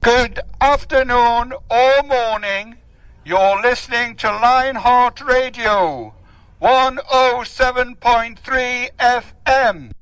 Good afternoon or morning. You're listening to Lionheart Radio 107.3 FM.